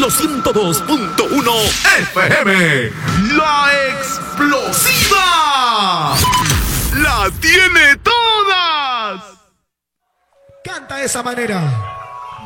los 102.1 FM. La explosiva. La tiene todas. Canta de esa manera.